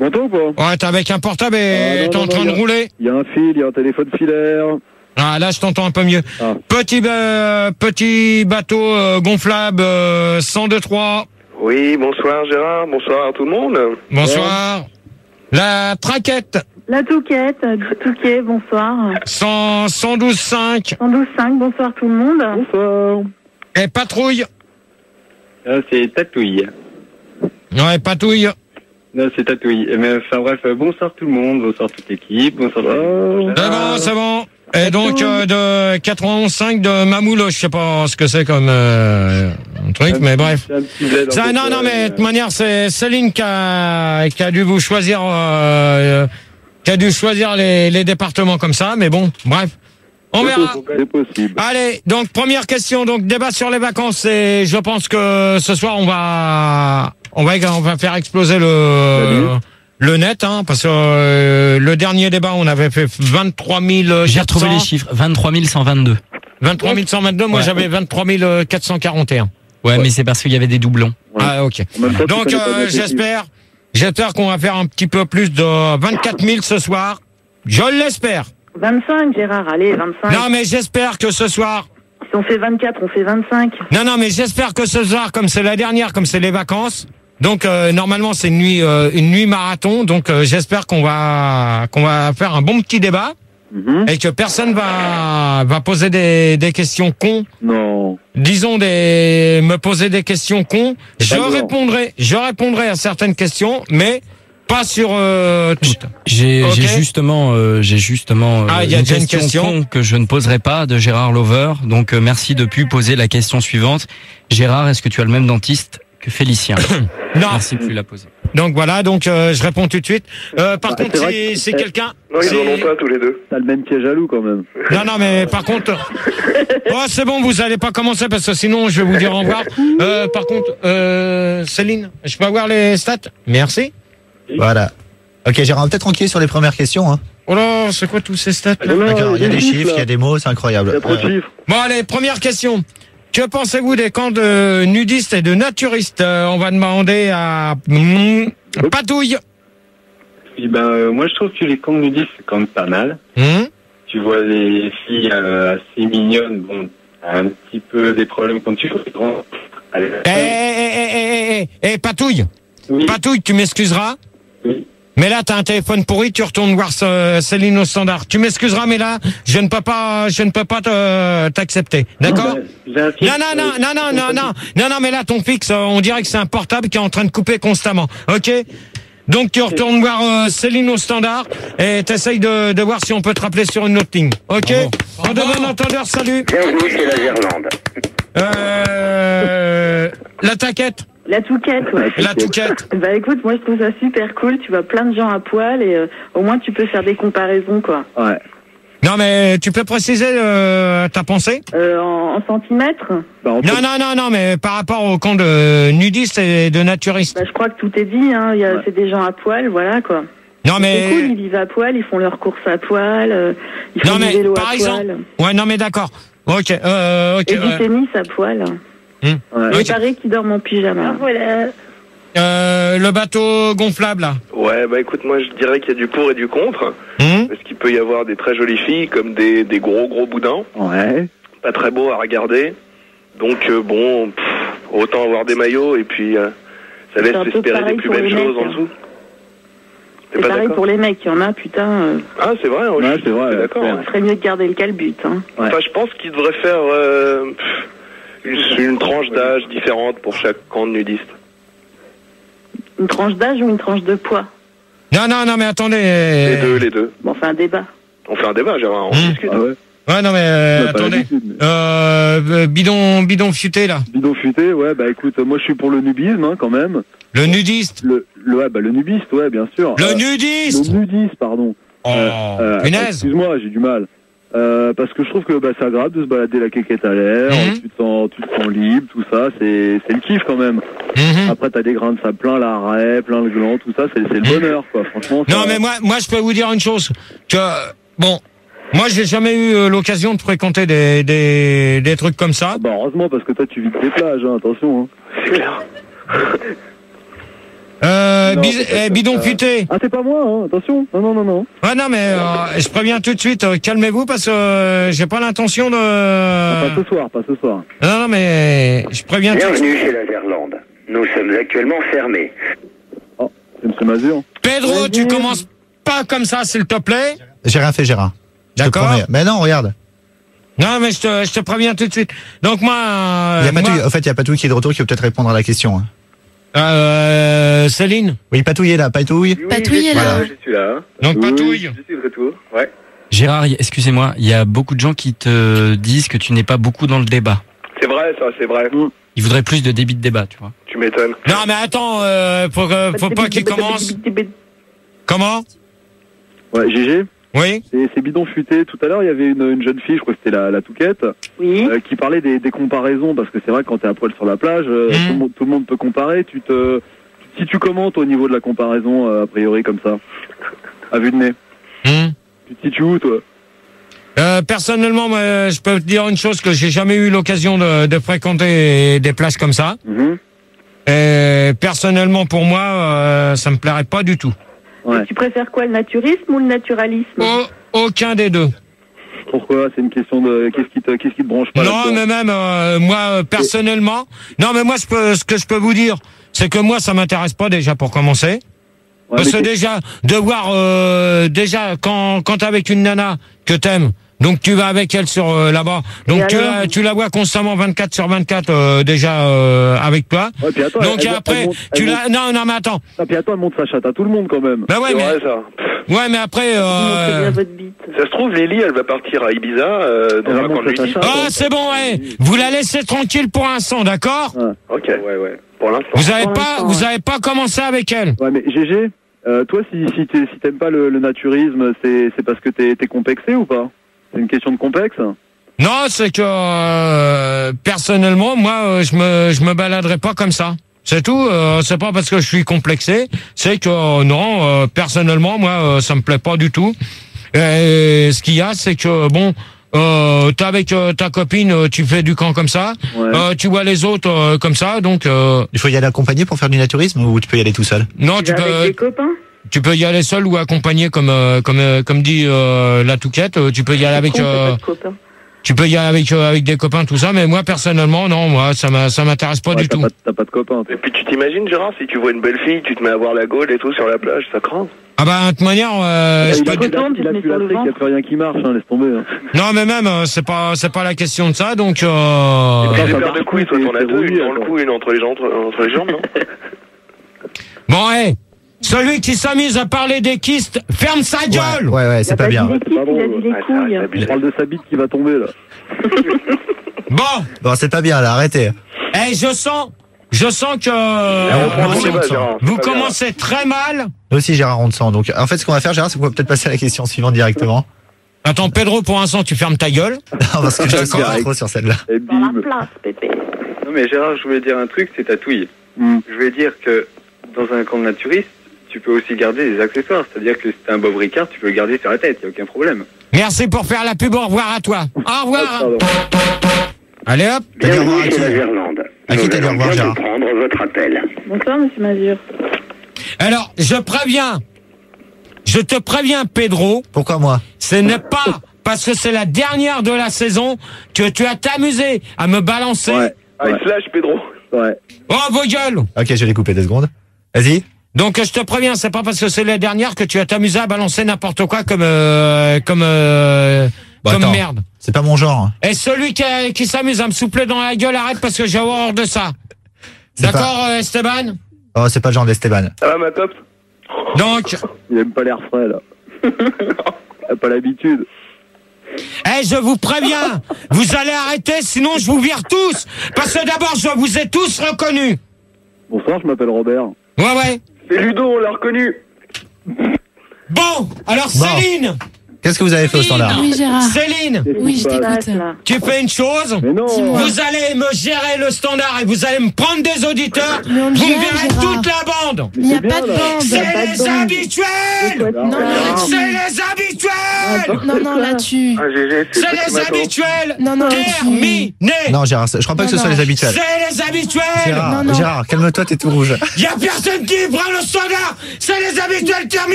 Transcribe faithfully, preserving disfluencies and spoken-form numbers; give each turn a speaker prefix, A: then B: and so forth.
A: M'entends ou pas?
B: Ouais, t'es avec un portable et
A: ah,
B: t'es en train de rouler.
A: Il y a un fil, il y a un téléphone filaire.
B: Ah, là, je t'entends un peu mieux. Ah. Petit, euh, petit bateau euh, gonflable euh, cent deux trois.
C: Oui, bonsoir Gérard, bonsoir à tout le monde.
B: Bonsoir. Ouais. La traquette.
D: La Touquette, du Touquet, bonsoir.
B: cent, cent douze cinq.
D: cent douze cinq, bonsoir tout le monde.
A: Bonsoir.
B: Et patrouille.
E: Non, c'est Tatouille.
B: Ouais, patouille.
E: Non, c'est Tatouille. Mais enfin bref, bonsoir tout le monde, bonsoir toute l'équipe, bonsoir.
A: Oh.
B: C'est bon, c'est bon. Et donc euh, de quatre-vingt-onze cinq de Mamoul, je sais pas ce que c'est comme euh, un truc, mais bref. Ça, non, non, mais de toute manière, c'est Céline qui a, qui a dû vous choisir, euh, qui a dû choisir les, les départements comme ça, mais bon, bref. On verra.
A: C'est possible.
B: Allez, donc première question, donc débat sur les vacances. Et je pense que ce soir on va, on va, on va faire exploser le, le net, hein, parce que euh, le dernier débat on avait fait vingt-trois mille.
F: J'ai retrouvé les chiffres, vingt-trois mille cent vingt-deux.
B: vingt-trois mille cent vingt-deux. Moi ouais. J'avais vingt-trois mille quatre cent quarante et un.
F: Ouais, ouais, mais c'est parce qu'il y avait des doublons.
B: Ouais. Ah ok. Temps, donc euh, j'espère, j'espère qu'on va faire un petit peu plus de vingt-quatre mille ce soir. Je l'espère.
D: vingt-cinq, Gérard, allez, vingt-cinq.
B: Non, mais j'espère que ce soir...
D: Si on fait vingt-quatre, on fait vingt-cinq.
B: Non, non, mais j'espère que ce soir, comme c'est la dernière, comme c'est les vacances, donc euh, normalement c'est une nuit, euh, une nuit marathon, donc euh, j'espère qu'on va qu'on va faire un bon petit débat mm-hmm. et que personne va va poser des, des questions cons.
A: Non.
B: Disons des me poser des questions cons. Je répondrai, je répondrai à certaines questions, mais pas sur euh, toutes.
F: J'ai okay. justement, euh, j'ai justement euh,
B: ah, y a
F: une,
B: question
F: une question que je ne poserai pas de Gérard Lover. Donc euh, merci de plus poser la question suivante. Gérard, est-ce que tu as le même dentiste que Félicien?
B: Non.
F: Merci de plus la poser.
B: Donc voilà, donc euh, je réponds tout de suite. Euh, par bah, contre, si, si quelqu'un...
C: Non, ils n'en ont pas tous les deux.
A: T'as le même piège jaloux quand même.
B: Non, non, mais par contre... Oh, c'est bon, vous allez pas commencer parce que sinon je vais vous dire au revoir. Euh, par contre, euh, Céline, je peux avoir les stats? Merci.
G: Voilà. Ok, Gérard, peut-être tranquille sur les premières questions. Hein.
B: Oh là, c'est quoi tous ces stats là?
G: D'accord, il y a des chiffres, il y a des mots, c'est incroyable.
A: Il y a trop de chiffres.
B: Bon, allez, première question. Que pensez-vous des camps de nudistes et de naturistes? euh, On va demander à mmh, Patouille.
E: Et ben, euh, moi, je trouve que les camps de nudistes, c'est quand même pas mal.
B: Mmh.
E: Tu vois les filles euh, assez mignonnes, bon, un petit peu des problèmes quand tu vois les grands.
B: Eh, eh, eh, eh, eh, eh, Patouille. Oui. Patouille, tu m'excuseras.
E: Oui.
B: Mais là, t'as un téléphone pourri, tu retournes voir ce, Céline au standard. Tu m'excuseras, mais là, je ne peux pas, je ne peux pas te, t'accepter. D'accord? Non, non, non, non, non, non, non, non, non, mais là, ton fixe, on dirait que c'est un portable qui est en train de couper constamment. Ok? Donc, tu retournes voir euh, Céline au standard et t'essayes de, de voir si on peut te rappeler sur une autre ligne. Ok? En de bon entendeur, salut.
H: Bienvenue chez la Gerlande.
B: Euh, la taquette.
D: La Touquette, ouais.
B: La Touquette.
D: Bah écoute, moi je trouve ça super cool. Tu vois plein de gens à poil et euh, au moins tu peux faire des comparaisons, quoi.
A: Ouais.
B: Non, mais tu peux préciser euh, ta pensée
D: euh, en, en centimètres
A: bah, en
B: Non, non, non, non, mais par rapport au camp de nudistes et de naturistes.
D: Bah, je crois que tout est dit, hein. Il y a, ouais. C'est des gens à poil, voilà, quoi.
B: Non, mais...
D: C'est cool, ils vivent à poil, ils font leurs courses à poil, euh, ils font
B: non,
D: du
B: mais,
D: vélo
B: par
D: à
B: exemple...
D: poil.
B: Ouais, non, mais d'accord. Ok, euh, ok.
D: Et
B: euh...
D: du tennis à poil.
B: Mmh.
D: Ouais. Il okay. paraît qu'ils dorment en pyjama. Ah, voilà.
B: Euh, le bateau gonflable, là.
C: Ouais, bah écoute, moi je dirais qu'il y a du pour et du contre.
B: Mmh.
C: Parce qu'il peut y avoir des très jolies filles comme des, des gros gros boudins.
A: Ouais.
C: Pas très beaux à regarder. Donc euh, bon, pff, autant avoir des maillots et puis euh, ça laisse espérer des plus belles choses en dessous.
D: C'est pareil pour les mecs, il y en a, putain. Euh...
C: Ah, c'est vrai,
A: ouais, c'est vrai.
C: D'accord.
D: Il serait mieux de garder le calbut, hein.
C: Ouais. Enfin, je pense qu'il devrait faire euh, pff, une, une tranche d'âge différente pour chaque camp de nudistes.
D: Une tranche d'âge ou une tranche de poids?
B: Non, non, non, mais attendez.
C: Les deux, les deux.
D: Bon, on fait un débat.
C: On fait un débat, Gérard, on
B: mmh.
C: discute.
A: Ah ouais.
B: Ouais, non, mais euh, attendez. Euh, bidon, bidon futé, là.
A: Bidon futé, ouais, bah écoute, moi je suis pour le nubisme, hein, quand même.
B: Le nudiste.
A: Le, le, ouais, bah le nubiste, ouais, bien sûr.
B: Le
A: euh,
B: nudiste.
A: Le nudiste, pardon.
B: Oh,
A: euh,
B: punaise.
A: Excuse-moi, j'ai du mal. Euh, parce que je trouve que bah, c'est agréable de se balader la quéquette à l'air, mmh. tu, te sens, tu te sens libre, tout ça, c'est le kiff quand même.
B: Mmh.
A: Après t'as des grains de sable plein l'arrêt, plein le gland, tout ça, c'est le bonheur quoi, franchement.
B: Non
A: ça...
B: mais moi, moi je peux vous dire une chose, que bon, moi j'ai jamais eu l'occasion de fréquenter des, des, des trucs comme ça.
A: Bah heureusement parce que toi tu vis des plages, hein, attention. Hein.
C: C'est clair.
B: Euh,
A: Non,
B: bis-
A: c'est pas
B: eh,
A: ça.
B: bidon futé.
A: Ah, c'est pas moi, hein. Attention. Non, non, non, non.
B: Ouais, non, mais euh, je préviens tout de suite, euh, calmez-vous parce que euh, j'ai pas l'intention de...
A: Ah, pas ce soir, pas ce soir.
B: Non, non, mais je préviens tout de suite.
H: Bienvenue chez la Verlande. Nous sommes actuellement fermés.
A: Oh, c'est M. Mazur.
B: Pedro, tu commences pas comme ça, s'il te plaît.
G: J'ai rien fait, Gérard. Je te
B: D'accord.
G: promets. Mais non, regarde.
B: Non, mais je te, je te préviens tout de suite. Donc moi... Euh,
G: Il y a
B: moi
G: Patouille. En fait, il y a Patouille qui est de retour qui peut peut-être répondre à la question. hein.
B: euh, Céline.
G: Oui, Patouille est là. Patouille.
I: Patouille est là.
G: Voilà.
E: Je suis là.
B: Donc
A: Oui.
B: Patouille.
E: Je suis de retour. Ouais.
F: Gérard, y- excusez-moi, il y a beaucoup de gens qui te disent que tu n'es pas beaucoup dans le débat.
C: C'est vrai, ça, c'est vrai.
F: Ils voudraient plus de débit de débat, tu vois.
C: Tu m'étonnes.
B: Non, mais attends, euh, faut, que- faut pas qu'il commence. Comment?
A: Ouais, G G.
B: Oui.
A: C'est c'est bidon futé. Tout à l'heure, il y avait une, une jeune fille, je crois que c'était la, la Touquette,
D: Oui.
A: euh, qui parlait des, des comparaisons, parce que c'est vrai que quand t'es à poil sur la plage, euh,
B: Mhm.
A: tout, le monde, tout le monde peut comparer. Tu te, si tu commentes au niveau de la comparaison, euh, a priori comme ça, à vue de nez,
B: Hum.
A: tu te situes où, toi?
B: Euh, personnellement, moi, je peux te dire une chose, que j'ai jamais eu l'occasion de, de fréquenter des plages comme ça.
A: Mhm.
B: Et personnellement, pour moi, euh, ça me plairait pas du tout.
A: Ouais.
D: Tu préfères quoi, le naturisme ou le naturalisme?
B: Oh, aucun des deux.
A: Pourquoi? C'est une question de qu'est-ce qui te, qu'est-ce qui te branche pas
B: Non,
A: là-dedans?
B: mais même euh, moi, euh, personnellement, non, mais moi, je peux, ce que je peux vous dire, c'est que moi, ça m'intéresse pas déjà pour commencer.
A: Ouais,
B: Parce que
A: mais
B: déjà, de voir, euh, déjà, quand, quand t'es avec une nana que t'aimes, donc tu vas avec elle sur euh, là-bas, donc
D: Et
B: tu
D: alors
B: la, tu la vois constamment vingt-quatre sur vingt-quatre euh, déjà euh, avec toi.
A: Ouais, puis attends,
B: Donc
A: elle- elle-
B: après,
A: elle monte-
B: tu
A: elle
B: la, non, non, mais attends.
A: Ah, puis attends, elle monte sa chatte à tout le monde quand même.
B: Bah ouais,
C: C'est
B: mais,
C: vrai, ça.
B: ouais, mais après,
D: Montrez bien
B: euh...
D: votre bite.
C: Ça se trouve, Lily, elle va partir à Ibiza, euh, dans
A: Elle va
C: un camp de
A: montrer sa
C: nudistes.
A: chatte.
B: ah, c'est bon, ouais. Vous la laissez tranquille pour un son, d'accord?
C: Ok. Ouais, ouais. Pour l'instant.
B: Vous avez
D: Pour
B: pas,
D: l'instant,
B: vous
D: ouais.
B: avez pas commencé avec elle.
A: Ouais, mais G G, euh, toi, si, si t'es- si t'aimes pas le, le naturisme, c'est c'est parce que t'es t'es complexé ou pas? C'est une question de complexe?
B: Non, c'est que euh, personnellement, moi, euh, je me je me baladerai pas comme ça. C'est tout. Euh, c'est pas parce que je suis complexé. C'est que euh, non, euh, personnellement, moi, euh, ça me plaît pas du tout. Et ce qu'il y a, c'est que bon, euh, t'es avec euh, ta copine, euh, tu fais du camp comme ça.
A: Ouais.
B: Euh, tu vois les autres euh, comme ça, donc euh,
G: Il faut y aller accompagné pour faire du naturisme ou tu peux y aller tout seul?
B: non,
D: Tu
B: tu
D: vas avec
B: peux
D: des copains?
B: tu peux y aller seul ou accompagné comme euh, comme euh, comme dit euh, la Touquette. euh, Tu peux y aller avec.
D: Con, t'as
B: euh,
D: pas de copains.
B: Tu peux y aller avec euh, avec des copains, tout ça, mais moi personnellement, non, moi ça m'a ça m'intéresse pas
A: Ouais,
B: du
A: t'as
B: tout.
A: pas, t'as pas de copain, toi.
C: Et puis tu t'imagines, Gérard, si tu vois une belle fille, tu te mets à voir la Gaule et tout sur la plage, ça craint.
B: Ah bah de toute manière, euh,
A: il
B: je
A: a
B: peux
A: plus
B: te-
A: la-
D: contente,
A: il a
D: tu te
A: plus
D: mets sur
A: la
D: le
A: trique, il n'y a
D: ventre.
A: plus rien qui marche, hein, laisse tomber. hein.
B: non mais même euh, c'est pas c'est pas la question de ça, donc. Euh...
C: Et puis
A: ça
C: des paires
A: marche
C: de couilles, toi
A: plus,
C: t'en as
A: c'est
C: deux, une
A: rouillé,
C: dans le
A: quoi.
C: cou, une entre les jambes, entre les jambes, non?
B: Bon, hé, celui qui s'amuse à parler des kystes, ferme sa
G: Ouais,
B: gueule.
G: ouais, ouais,
D: Il a
G: c'est pas
D: dit
G: bien.
D: les kystes,
A: pas
D: il a
A: drôle.
D: dit les
C: Ah, ça
D: couilles.
C: arrête
A: On parle de sa bite qui va tomber, là.
B: Bon,
G: Bon, c'est pas bien, là, arrêtez.
B: hé, je sens, je sens que
C: on prend
B: vous,
C: le débat, Gérard, c'est
B: vous
C: pas bien.
B: commencez très mal.
G: Nous aussi, Gérard, on le sent. Donc, en fait, ce qu'on va faire, Gérard, c'est qu'on va peut-être passer à la question suivante directement.
B: Attends, Pedro, pour l'instant, tu fermes ta gueule.
G: Non, parce que je suis
A: D'accord.
G: trop sur celle-là.
A: Et
D: Dans la
A: bim.
D: place, Pépé.
E: Non mais Gérard, je voulais dire un truc, c'est tatouille.
A: Hmm.
E: Je voulais dire que dans un camp de naturiste, tu peux aussi garder des accessoires. C'est-à-dire que si t'as un Bob Ricard, tu peux le garder sur la tête, il n'y a aucun problème.
B: Merci pour faire la pub. Au revoir à toi. Au
A: Ah,
B: revoir.
A: pardon.
B: Allez hop.
G: T'as dit au revoir à
H: Bienvenue
G: qui?
H: chez la Verlande.
G: À qui
H: Nous
G: t'as dit au
H: allons
G: revoir,
H: bientôt
G: Gérard?
H: prendre votre appel.
D: Bonsoir, monsieur Mazur.
B: Alors, je préviens, je te préviens, Pedro,
G: Pourquoi moi?
B: ce n'est pas parce que c'est la dernière de la saison que tu as t'amusé à me balancer.
A: Ouais.
C: Ah, il
A: Ouais.
C: se lâche, Pedro.
A: Ouais.
B: Oh, vos gueules.
G: Ok, je vais les couper deux secondes. Vas-y.
B: Donc, je te préviens, c'est pas parce que c'est la dernière que tu as t'amusé à balancer n'importe quoi comme, euh, comme, euh,
G: Bah,
B: comme
G: attends.
B: merde.
G: C'est pas mon genre.
B: Et celui qui, a- qui s'amuse à me souffler dans la gueule, arrête parce que j'ai horreur de ça.
G: C'est
B: D'accord, euh, Esteban?
G: Oh, c'est pas le genre d'Esteban.
C: Ça va, ma top?
B: Donc,
A: Il aime pas l'air frais, là. Il a pas l'habitude.
B: eh, je vous préviens, vous allez arrêter, sinon je vous vire tous. Parce que d'abord, je vous ai tous reconnus.
A: Bonsoir, je m'appelle Robert.
B: Ouais, ouais.
C: C'est Ludo, on l'a reconnu.
B: Bon, alors
G: Bon.
B: Céline,
G: Qu'est-ce que vous avez fait au standard?
I: Oui, Gérard.
B: Céline,
I: Oui, je t'écoute.
B: tu fais une chose.
A: Mais non.
B: Vous allez me gérer le standard et vous allez me prendre des auditeurs.
I: Mais on le
B: Vous me
I: gère,
B: verrez
I: Gérard.
B: toute la bande.
I: Il n'y a
A: C'est
I: pas de
A: bien, là.
I: bande.
B: C'est
D: pas de
B: les
D: bande.
B: habituels.
I: Non, non,
B: C'est les habituels.
I: non, non, là-tu.
C: Ah, G G,
B: C'est
C: toi qui
B: les
C: m'attends.
B: habituels.
I: Non, non, là-dessus.
B: Terminé.
G: Non, Gérard, je crois pas que ce
I: Non,
G: soit
I: non.
G: les habituels.
B: C'est les habituels.
G: Gérard,
I: Non, non.
G: Gérard, calme-toi, t'es tout rouge.
B: Il y a personne qui prend le standard. C'est les habituels terminés.